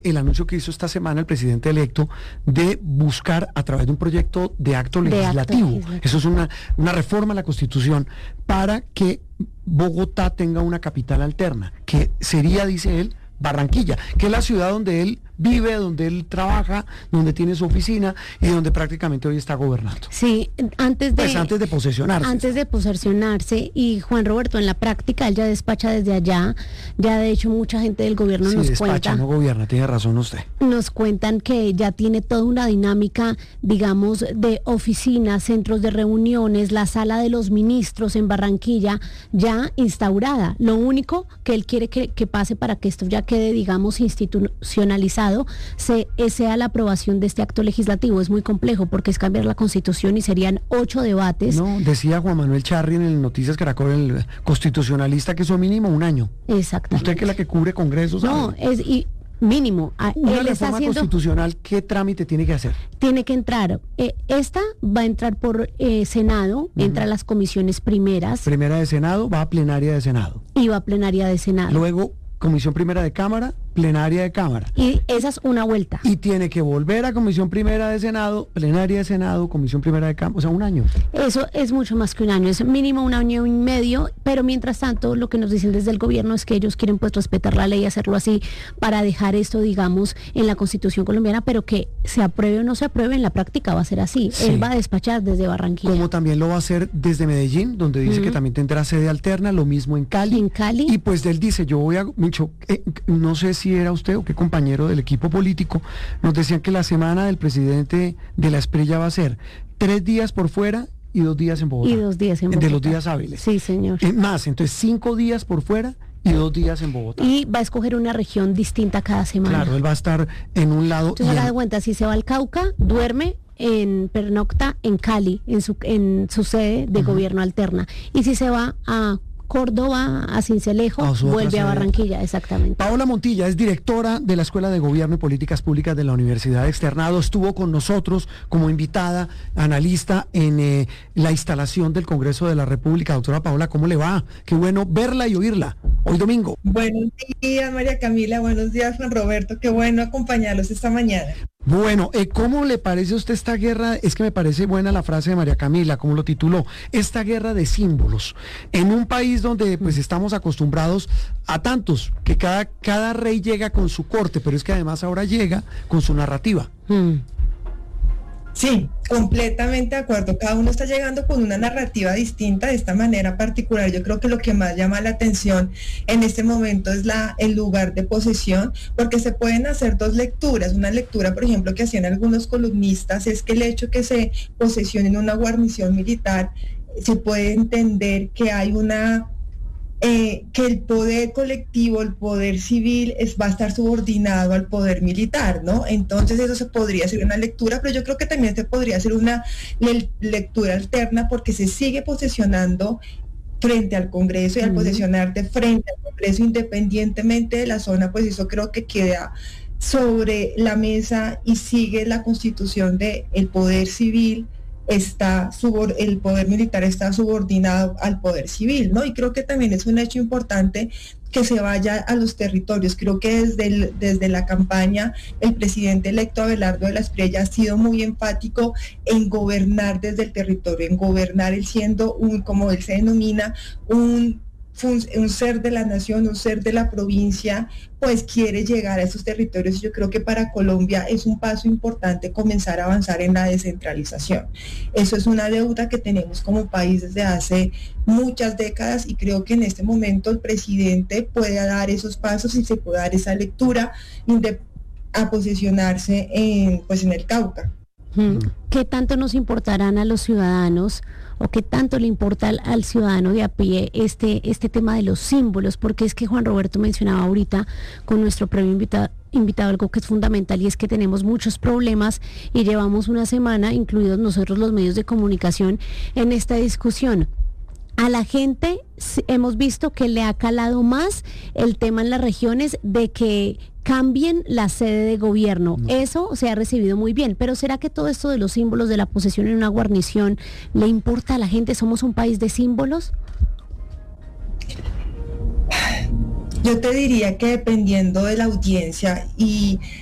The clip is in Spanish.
el anuncio que hizo esta semana el presidente electo de buscar a través de un proyecto de acto legislativo. Eso es una reforma a la Constitución para que Bogotá tenga una capital alterna, que sería, dice él, Barranquilla, que es la ciudad donde él vive, donde él trabaja, donde tiene su oficina y donde prácticamente hoy está gobernando. Sí, antes de posesionarse. Antes de posesionarse, y Juan Roberto, en la práctica él ya despacha desde allá, ya de hecho mucha gente del gobierno nos cuenta. No gobierna, tiene razón usted. Nos cuentan que ya tiene toda una dinámica, digamos, de oficinas, centros de reuniones, la sala de los ministros en Barranquilla ya instaurada. Lo único que él quiere que pase para que esto ya quede, digamos, institucionalizado, sea la aprobación de este acto legislativo. Es muy complejo porque es cambiar la Constitución y serían 8 debates. No, decía Juan Manuel Charri en el Noticias Caracol, el constitucionalista, que eso mínimo un año. Exactamente. Usted, que es la que cubre congresos. No, mínimo. Una reforma constitucional, ¿qué trámite tiene que hacer? Tiene que entrar, esta va a entrar por Senado, entra a las comisiones primeras. Primera de Senado, va a plenaria de Senado. Y va a plenaria de Senado. Luego, Comisión Primera de Cámara, plenaria de Cámara. Y esa es una vuelta. Y tiene que volver a Comisión Primera de Senado, plenaria de Senado, Comisión Primera de Cámara, o sea, un año. Eso es mucho más que un año, es mínimo un año y medio, pero mientras tanto lo que nos dicen desde el gobierno es que ellos quieren pues respetar la ley y hacerlo así para dejar esto, digamos, en la Constitución colombiana, pero que se apruebe o no se apruebe, en la práctica va a ser así. Sí. Él va a despachar desde Barranquilla. Como también lo va a hacer desde Medellín, donde dice que también tendrá sede alterna, lo mismo en Cali. En Cali. Y pues él dice, yo voy a... no sé si era usted o qué compañero del equipo político, nos decían que la semana del presidente de la Espriella va a ser 3 días por fuera y 2 días en Bogotá. Y 2 días en Bogotá. De los días hábiles. Sí, señor. Más, entonces 5 días por fuera y 2 días en Bogotá. Y va a escoger una región distinta cada semana. Claro, él va a estar en un lado... Entonces, haga de cuenta, si se va al Cauca, duerme pernocta en Cali, en su sede de gobierno alterna. Y si se va a Córdoba, a Sincelejo, vuelve a Barranquilla, exactamente. Paola Montilla es directora de la Escuela de Gobierno y Políticas Públicas de la Universidad Externado. Estuvo con nosotros como invitada, analista en la instalación del Congreso de la República. Doctora Paola, ¿cómo le va? Qué bueno verla y oírla hoy domingo. Buenos días, María Camila. Buenos días, Juan Roberto. Qué bueno acompañarlos esta mañana. Bueno, ¿cómo le parece a usted esta guerra? Es que me parece buena la frase de María Camila, como lo tituló, esta guerra de símbolos, en un país donde pues estamos acostumbrados a tantos, que cada rey llega con su corte, pero es que además ahora llega con su narrativa. Sí, completamente de acuerdo. Cada uno está llegando con una narrativa distinta de esta manera particular. Yo creo que lo que más llama la atención en este momento es el lugar de posesión, porque se pueden hacer 2 lecturas. Una lectura, por ejemplo, que hacían algunos columnistas, es que el hecho que se posesione en una guarnición militar, se puede entender que hay que el poder colectivo, el poder civil va a estar subordinado al poder militar, ¿no? Entonces eso se podría hacer una lectura, pero yo creo que también se podría hacer una lectura alterna, porque se sigue posesionando frente al Congreso, y al posesionarte frente al Congreso, independientemente de la zona, pues eso creo que queda sobre la mesa y sigue la Constitución de el poder civil. El poder militar está subordinado al poder civil, ¿no? Y creo que también es un hecho importante que se vaya a los territorios. Creo que desde la campaña el presidente electo Abelardo de la Espriella ha sido muy enfático en gobernar desde el territorio, en gobernar él siendo como él se denomina, un ser de la nación, un ser de la provincia, pues quiere llegar a esos territorios. Yo creo que para Colombia es un paso importante comenzar a avanzar en la descentralización. Eso es una deuda que tenemos como país desde hace muchas décadas, y creo que en este momento el presidente puede dar esos pasos y se puede dar esa lectura a posicionarse en el Cauca. ¿Qué tanto nos importarán a los ciudadanos, o qué tanto le importa al ciudadano de a pie este tema de los símbolos? Porque es que Juan Roberto mencionaba ahorita con nuestro previo invitado algo que es fundamental, y es que tenemos muchos problemas y llevamos una semana, incluidos nosotros los medios de comunicación, en esta discusión. A la gente hemos visto que le ha calado más el tema en las regiones de que cambien la sede de gobierno. Eso se ha recibido muy bien, pero ¿será que todo esto de los símbolos, de la posesión en una guarnición, le importa a la gente? ¿Somos un país de símbolos? Yo te diría que dependiendo de la audiencia y